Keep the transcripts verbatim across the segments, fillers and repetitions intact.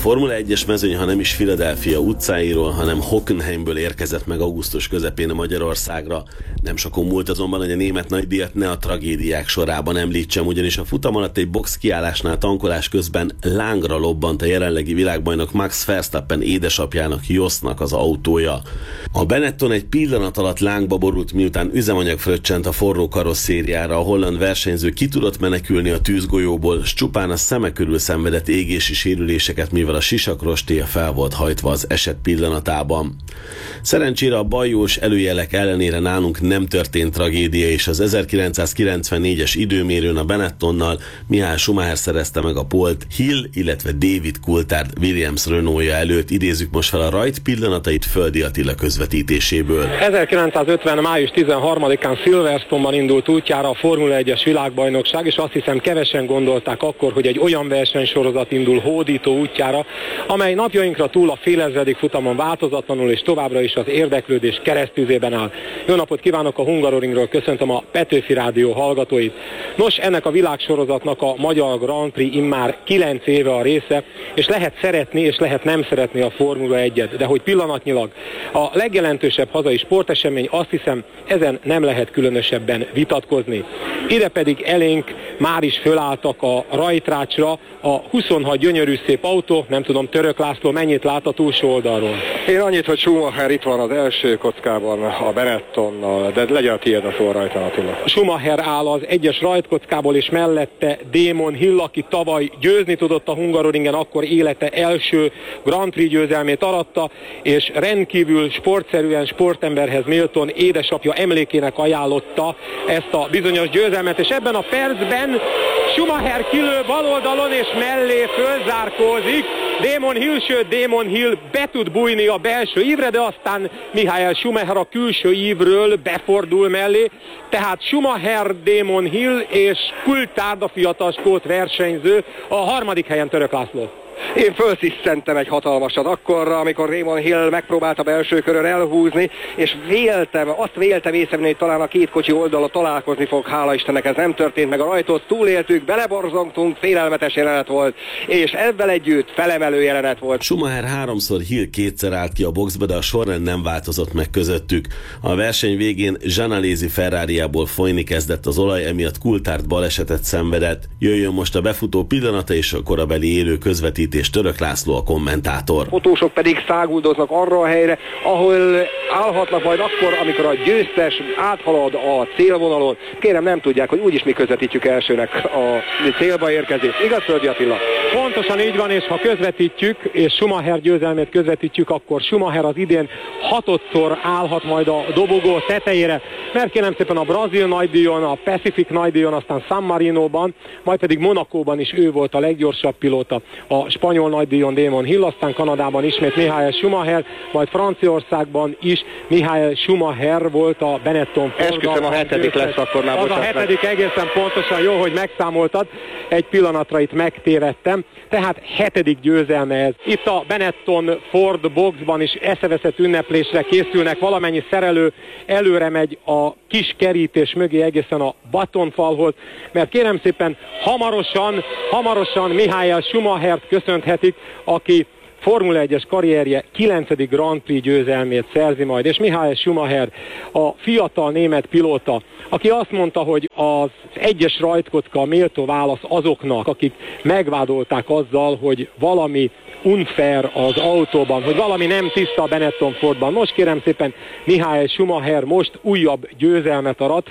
Formula egyes mezőny, ha nem is Philadelphia utcáiról, hanem Hockenheimből érkezett meg augusztus közepén a Magyarországra. Nem sokon múlt azonban, hogy a német nagydíjat ne a tragédiák sorában említsem, ugyanis a futam alatt egy box kiállásnál tankolás közben lángra lobbant a jelenlegi világbajnok Max Verstappen édesapjának, Josznak az autója. A Benetton egy pillanat alatt lángba borult, miután üzemanyag fröccsent a forró karosszériára. A holland versenyző ki tudott menekülni a tűzgolyóból, s csupán a szeme körül szenvedett égési sérüléseket, mivel a sisakrostélya fel volt hajtva az eset pillanatában. Szerencsére a bajós előjelek ellenére nálunk nem történt tragédia, és az ezerkilencszázkilencvennégyes időmérőn a Benettonnal Michael Schumacher szerezte meg a pólt Hill, illetve David Coulthard Williams Renaultja előtt. Idézzük most fel a rajt pillanatait Földi Attila közvetítéséből. ezerkilencszázötven. május tizenharmadikán Silverstone-ban indult útjára a Formula egyes világbajnokság, és azt hiszem kevesen gondolták akkor, hogy egy olyan versenysorozat indul hódító útjára, amely napjainkra túl a félezredik futamon változatlanul és továbbra is az érdeklődés keresztüzében áll. Jó napot kívánok, a Hungaroringről köszöntöm a Petőfi Rádió hallgatóit. Nos, ennek a világsorozatnak a Magyar Grand Prix immár kilenc éve a része, és lehet szeretni és lehet nem szeretni a Formula egyet, de hogy pillanatnyilag a legjelentősebb hazai sportesemény, azt hiszem, ezen nem lehet különösebben vitatkozni. Ide pedig elénk már is fölálltak a rajtrácsra a huszonhat gyönyörű szép autó, nem tudom, Török László mennyit lát a túlsó oldalról? Én annyit, hogy Schumacher itt van az első kockában a Benettonnal, de legyen a tiéd a szó rajta, Attila. Schumacher áll az egyes rajtkockából, és mellette Damon Hill, aki tavaly győzni tudott a Hungaroringen, akkor élete első Grand Prix győzelmét aratta, és rendkívül sportszerűen, sportemberhez méltón édesapja emlékének ajánlotta ezt a bizonyos győzelmet, és ebben a percben Schumacher kilő bal oldalon és mellé fölzárkózik. Damon Hill, sőt Damon Hill be tud bújni a belső ívre, de aztán Michael Schumacher a külső ívről befordul mellé. Tehát Schumacher, Damon Hill és Coulthard, a fiatal skót versenyző, a harmadik helyen Török László. Én fölszisszentem egy hatalmasat akkor, amikor Damon Hill megpróbálta belső körön elhúzni, és véltem, azt véltem észrevenni, hogy talán a két kocsi oldala találkozni fog, hála Istennek ez nem történt meg, a rajtot túléltük, beleborzongtunk, félelmetes jelenet volt, és ebben együtt felemelő jelenet volt. Schumacher háromszor, Hill kétszer állt ki a boxba, de a sorrend nem változott meg közöttük. A verseny végén Zsanalézi Ferrariából folyni kezdett az olaj, emiatt Coulthard balesetet szenvedett. Jöjjön most a befutó pillanata és a korabeli élő közvetítés, és Török László a kommentátor. Fotósok pedig száguldoznak arra a helyre, ahol állhatnak majd akkor, amikor a győztes áthalad a célvonalon. Kérem, nem tudják, hogy úgyis mi közvetítjük elsőnek a célba érkezést. Igaz, Földi Attila? Pontosan így van, és ha közvetítjük, és Schumacher győzelmét közvetítjük, akkor Schumacher az idén hatodszor állhat majd a dobogó tetejére, mert kérem szépen a brazil nagydíjon, a Pacific nagydíjon, aztán San Marinóban, majd pedig Monacóban is ő volt a leggyorsabb pilóta. A spanyol nagydíjon Damon Hill, aztán Kanadában ismét Michael Schumacher, majd Franciaországban is Michael Schumacher volt a Benetton Fordban. Esküszöm, a hetedik lesz akkor már. Az a hetedik meg. Egészen pontosan, jó, hogy megszámoltad. Egy pillanatra itt megtévedtem. Tehát hetedik győzelme ez. Itt a Benetton Ford boxban is eszeveszett ünneplésre készülnek. Valamennyi szerelő előre megy a kis kerítés mögé egészen a batonfalhoz, mert kérem szépen hamarosan, hamarosan Michael Schumachert köszönhetik, aki Formula egyes karrierje kilencedik Grand Prix győzelmét szerzi majd, és Michael Schumacher, a fiatal német pilóta, aki azt mondta, hogy az egyes rajtkocka a méltó válasz azoknak, akik megvádolták azzal, hogy valami unfair az autóban, hogy valami nem tiszta a Benetton Fordban. Most kérem szépen, Michael Schumacher most újabb győzelmet arat.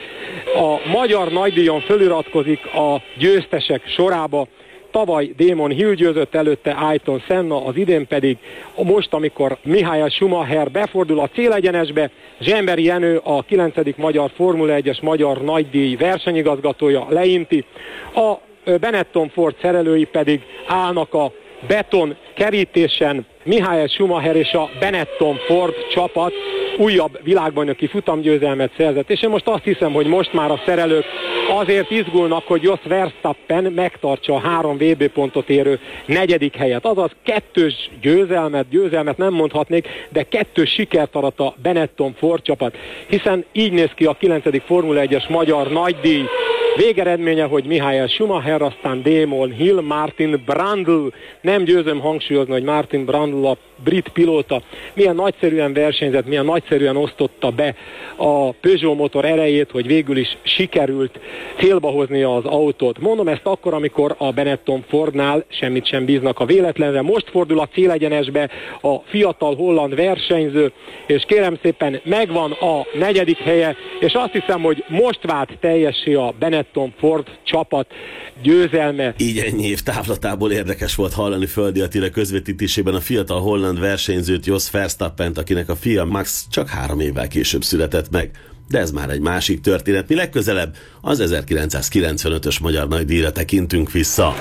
A magyar nagydíjon föliratkozik a győztesek sorába. Tavaly Damon Hill győzött, előtte Ayrton Senna, az idén pedig most, amikor Michael Schumacher befordul a célegyenesbe, Zsemberi Jenő, a kilencedik magyar Formula egyes magyar nagydíj versenyigazgatója leinti, a Benetton Ford szerelői pedig állnak a beton kerítésen. Michael Schumacher és a Benetton Ford csapat újabb világbajnoki futamgyőzelmet szerzett, és én most azt hiszem, hogy most már a szerelők azért izgulnak, hogy Jos Verstappen megtartsa a három vé bé pontot érő negyedik helyet. Azaz kettős győzelmet, győzelmet nem mondhatnék, de kettős sikert arat a Benetton Ford csapat, hiszen így néz ki a kilencedik Formula egyes magyar nagydíj Végeredménye, hogy Michael Schumacher, aztán Damon Hill, Martin Brundle, nem győzöm hangsúlyozni, hogy Martin Brundle a brit pilóta milyen nagyszerűen versenyzett, milyen nagyszerűen osztotta be a Peugeot motor erejét, hogy végül is sikerült célba hoznia az autót. Mondom ezt akkor, amikor a Benetton Fordnál semmit sem bíznak a véletlenre. Most fordul a célegyenesbe a fiatal holland versenyző, és kérem szépen megvan a negyedik helye, és azt hiszem, hogy most vált teljessé a Benetton Ford csapat győzelme. Így ennyi év távlatából érdekes volt hallani Földi Attila közvetítésében a fiatal holland versenyzőt, Jos Verstappent, akinek a fia Max csak három évvel később született meg. De ez már egy másik történet. Mi legközelebb az ezerkilencszázkilencvenötös magyar nagydíjra tekintünk vissza.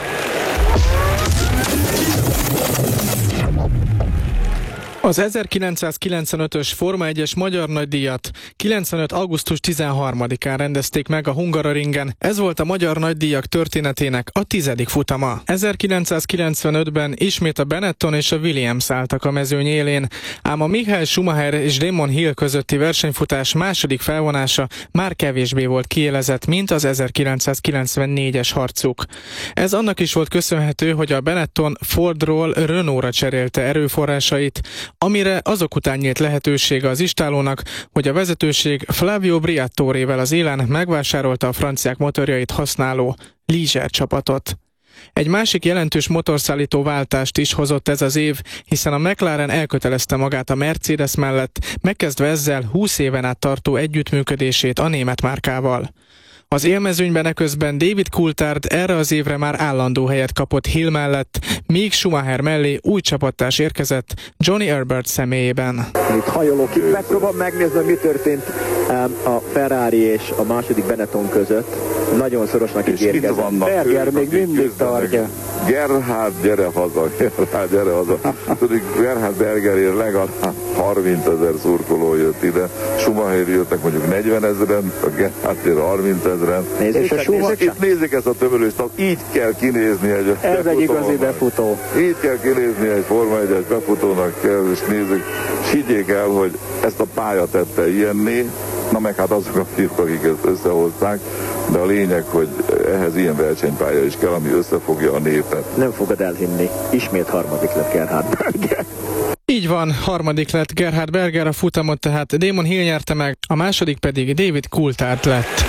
Az ezerkilencszázkilencvenötös Forma egyes magyar nagydíjat kilencvenöt. augusztus tizenharmadikán rendezték meg a Hungaroringen. Ez volt a magyar nagydíjak történetének a tizedik futama. ezerkilencszázkilencvenötben ismét a Benetton és a Williams álltak a mezőny élén, ám a Michael Schumacher és Damon Hill közötti versenyfutás második felvonása már kevésbé volt kiélezett, mint az ezerkilencszázkilencvennégyes harcuk. Ez annak is volt köszönhető, hogy a Benetton Fordról Renaultra cserélte erőforrásait, amire azok után nyílt lehetősége az istálónak, hogy a vezetőség Flavio Briatorével az élen megvásárolta a franciák motorjait használó Ligier csapatot. Egy másik jelentős motorszállító váltást is hozott ez az év, hiszen a McLaren elkötelezte magát a Mercedes mellett, megkezdve ezzel húsz éven át tartó együttműködését a német márkával. Az élmezőnyben eközben David Coulthard erre az évre már állandó helyet kapott Hill mellett, míg Schumacher mellé új csapattárs érkezett Johnny Herbert személyében. Itt hajolok, itt megpróbálom megnézni, mi történt a Ferrari és a második Benetton között. Nagyon szorosnak ígérkezett. Berger még mindig tartja. Gerhard, gyere haza, Gerhard, gyere haza. Tudjuk, Gerhard Bergerért legalább harmincezer szurkoló jött ide. Schumacher jöttek mondjuk negyven ezeren, a Gerhardért harminc ezeren. Nézzük, és nézzük, itt nézzük ezt a tömörülést, így kell kinézni egy Ez egy igazi befutó. Így kell kinézni egy Forma egyes befutónak kell, és nézzük, és higgyék el, hogy ezt a pálya tette ilyenné, na meg hát azok a fiúk, akik ezt összehozták, de a lényeg, hogy ehhez ilyen versenypálya is kell, ami összefogja a népet. Nem fogod elhinni, ismét harmadik lett Gerhard Berger. Így van, harmadik lett Gerhard Berger, a futamot tehát Damon Hill nyerte meg, a második pedig David Coulthard lett.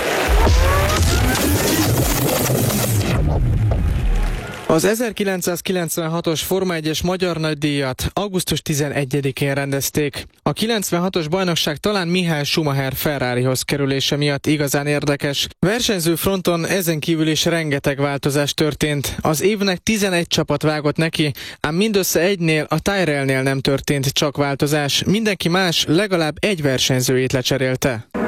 Az ezerkilencszázkilencvenhatos Forma egyes magyar nagydíjat augusztus tizenegyedikén rendezték. A kilencvenhatos bajnokság talán Michael Schumacher Ferrarihoz kerülése miatt igazán érdekes. Versenyző fronton ezen kívül is rengeteg változás történt. Az évnek tizenegy csapat vágott neki, ám mindössze egynél, a Tyrrellnél nem történt csak változás. Mindenki más legalább egy versenyzőjét lecserélte.